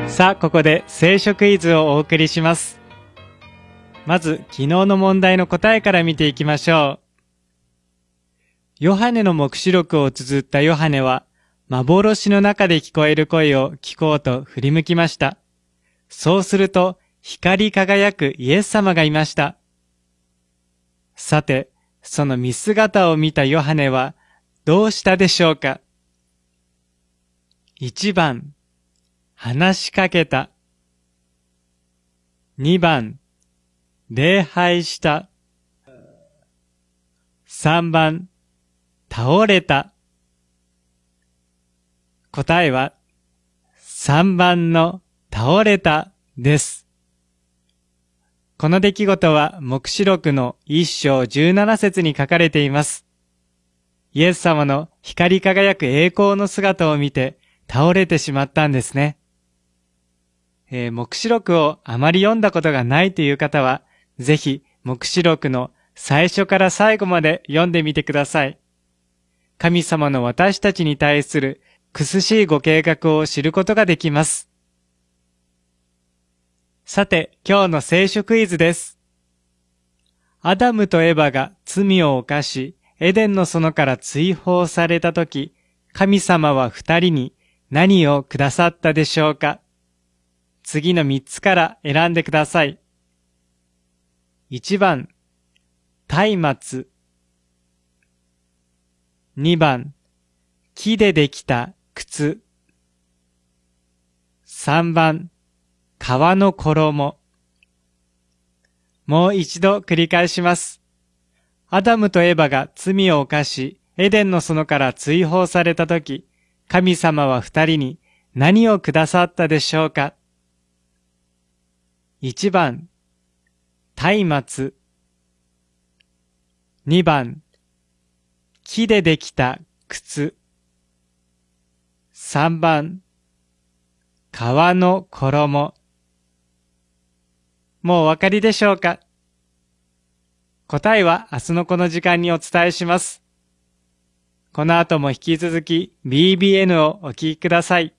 さあ、ここで聖書クイズをお送りします。まず、昨日の問題の答えから見ていきましょう。ヨハネの黙示録を綴ったヨハネは、幻の中で聞こえる声を聞こうと振り向きました。そうすると、光り輝くイエス様がいました。さて、その見姿を見たヨハネはどうしたでしょうか。1番、話しかけた。2番、礼拝した。3番、倒れた。答えは3番の倒れたです。この出来事は黙示録の1章17節に書かれています。イエス様の光り輝く栄光の姿を見て倒れてしまったんですね。黙示録をあまり読んだことがないという方は、ぜひ黙示録の最初から最後まで読んでみてください。神様の私たちに対する苦しいご計画を知ることができます。さて、今日の聖書クイズです。アダムとエバが罪を犯し、エデンの園から追放されたとき、神様は二人に何をくださったでしょうか。次の3つから選んでください。1番、松明。2番、木でできた靴。3番、革の衣。もう一度繰り返します。アダムとエバが罪を犯し、エデンの園から追放されたとき、神様は二人に何をくださったでしょうか。1番、松明。2番、木でできた靴。3番、革の衣。もうお分かりでしょうか。答えは明日のこの時間にお伝えします。この後も引き続き BBN をお聞きください。